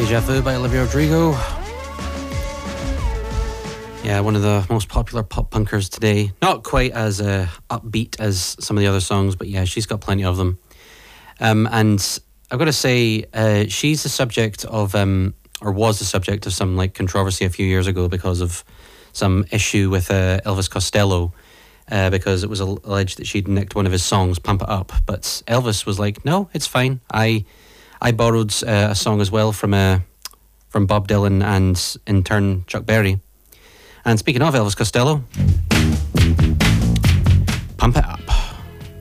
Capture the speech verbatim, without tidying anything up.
Deja Vu by Olivia Rodrigo. Yeah, one of the most popular pop punkers today. Not quite as uh, upbeat as some of the other songs, but yeah, she's got plenty of them. Um, and I've got to say, uh, she's the subject of, um, or was the subject of some like controversy a few years ago because of some issue with uh, Elvis Costello, uh, because it was alleged that she'd nicked one of his songs, Pump It Up. But Elvis was like, no, it's fine. I I borrowed uh, a song as well from uh, from Bob Dylan and in turn Chuck Berry. And speaking of Elvis Costello,